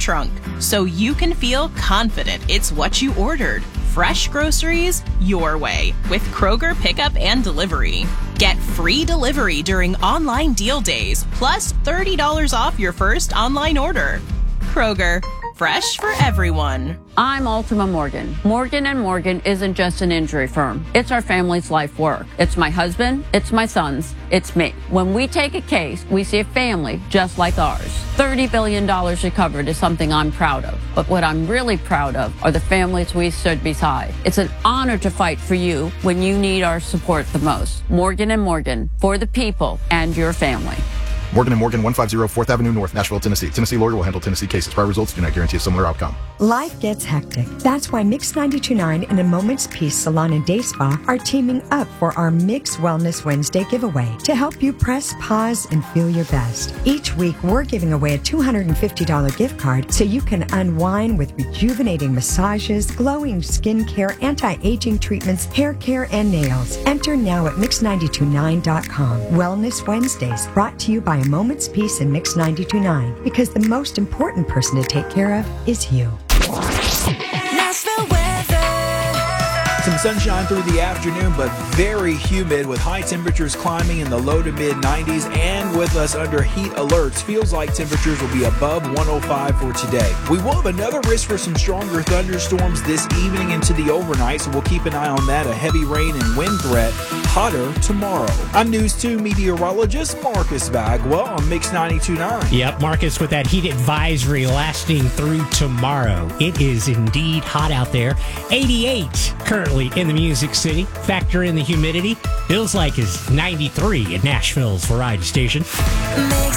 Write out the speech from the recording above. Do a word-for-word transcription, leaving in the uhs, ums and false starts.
trunk, so you can feel confident it's what you ordered. Fresh groceries your way with Kroger Pickup and Delivery. Get free delivery during online deal days, plus thirty dollars off your first online order. Kroger, fresh for everyone. I'm Ultima Morgan. Morgan and Morgan isn't just an injury firm. It's our family's life work. It's my husband, it's my sons, it's me. When we take a case, we see a family just like ours. thirty billion dollars recovered is something I'm proud of. But what I'm really proud of are the families we stood beside. It's an honor to fight for you when you need our support the most. Morgan and Morgan, for the people and your family. Morgan and Morgan, one fifty fourth Avenue North, Nashville, Tennessee. Tennessee lawyer will handle Tennessee cases. Prior results do not guarantee a similar outcome. Life gets hectic. That's why Mix ninety-two point nine and A Moment's Peace Salon and Day Spa are teaming up for our Mix Wellness Wednesday giveaway to help you press pause and feel your best. Each week, we're giving away a two hundred fifty dollars gift card so you can unwind with rejuvenating massages, glowing skincare, anti-aging treatments, hair care, and nails. Enter now at mix nine two nine dot com. Wellness Wednesdays, brought to you by A Moment's Peace and Mix ninety-two point nine, because the most important person to take care of is you. Nashville weather. Some sunshine through the afternoon, but very humid with high temperatures climbing in the low to mid nineties, and with us under heat alerts, feels like temperatures will be above one oh five for today. We will have another risk for some stronger thunderstorms this evening into the overnight, so we'll keep an eye on that. A heavy rain and wind threat. Hotter tomorrow. I'm News two meteorologist Marcus Bagwell on Mix ninety-two point nine. Yep, Marcus, with that heat advisory lasting through tomorrow. It is indeed hot out there. eighty-eight currently in the Music City. Factor in the humidity. Feels like it's ninety-three at Nashville's Variety Station. Mix